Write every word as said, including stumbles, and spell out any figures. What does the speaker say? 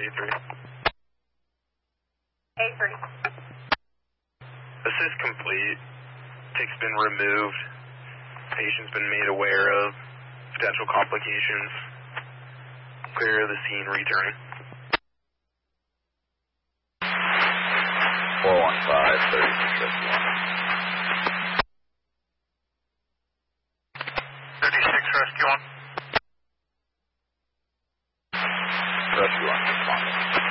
A three. A three. This is complete. Tick's been removed. Patient's been made aware of potential complications. Clear the scene, return. four one five, thirty-six Rescue one. thirty-six Rescue one. Rescue one, responding.